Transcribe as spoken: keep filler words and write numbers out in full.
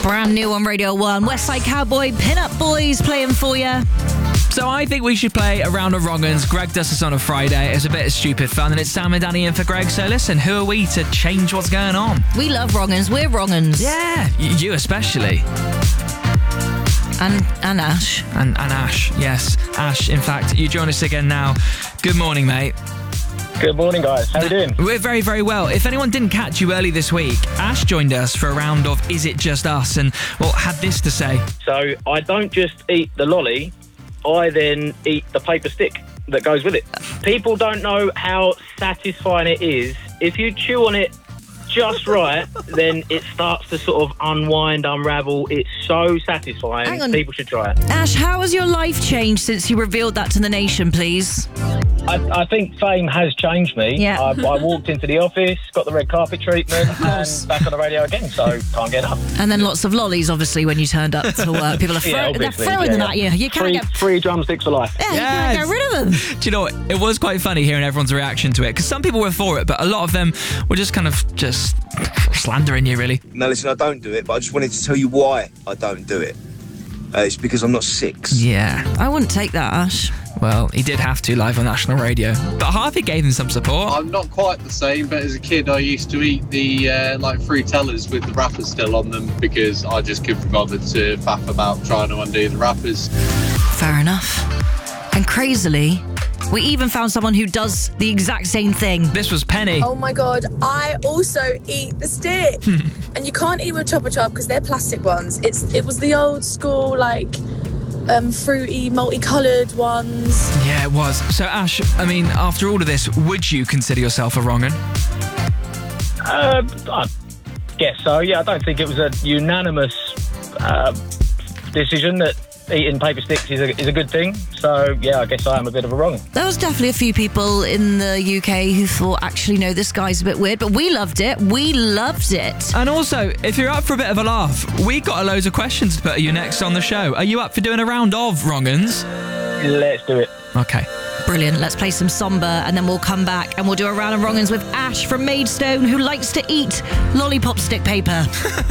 Brand new on Radio one. Westside Cowboy, Pin-Up Boys playing for you. So I think we should play a round of wrong-uns. Greg does this on a Friday. It's a bit of stupid fun, and it's Sam and Danny in for Greg. So listen, who are we to change what's going on? We love wrong-uns. We're wrong-uns. Yeah, y- you especially. And, and Ash. And, and Ash, yes. Ash, in fact, you join us again now. Good morning, mate. Good morning, guys. How are you doing? We're very, very well. If anyone didn't catch you early this week, Ash joined us for a round of Is It Just Us? And, well, had this to say. So I don't just eat the lolly, I then eat the paper stick that goes with it. People don't know how satisfying it is. If you chew on it just right, then it starts to sort of unwind, unravel. It's so satisfying. Hang on. People should try it. Ash, how has your life changed since you revealed that to the nation, please? I, I think fame has changed me. Yeah. I, I walked into the office, got the red carpet treatment, and back on the radio again, so can't get up. And then lots of lollies, obviously, when you turned up to work. People are throw- Yeah, they're obviously, throwing yeah, them yeah. at you. You can't Free, get... free drumsticks for life. Yeah, you Yes. can't get rid of them. Do you know what? It was quite funny hearing everyone's reaction to it, because some people were for it, but a lot of them were just kind of just slandering you, really. No, listen, I don't do it, but I just wanted to tell you why I don't do it. Uh, it's because I'm not six. Yeah. I wouldn't take that, Ash. Well, he did have to live on national radio. But Harvey gave him some support. I'm not quite the same, but as a kid I used to eat the uh, like fruit tellers with the wrappers still on them because I just couldn't be bothered to faff about trying to undo the wrappers. Fair enough. And crazily, we even found someone who does the exact same thing. This was Penny. Oh my god, I also eat the stick. And you can't eat with Chopper Chop because they're plastic ones. It's It was the old school, like, um, fruity, multicoloured ones. Yeah, it was. So, Ash, I mean, after all of this, would you consider yourself a wrong-un? Uh, I guess so, yeah. I don't think it was a unanimous uh, decision that eating paper sticks is a, is a good thing. So, yeah, I guess I am a bit of a wrong. There was definitely a few people in the U K who thought, actually, no, this guy's a bit weird, but we loved it. We loved it. And also, if you're up for a bit of a laugh, we got a loads of questions to put to you next on the show. Are you up for doing a round of wrong-uns? Let's do it. Okay. Brilliant. Let's play some Samba and then we'll come back and we'll do a round of wrong-uns with Ash from Maidstone, who likes to eat lollipop stick paper.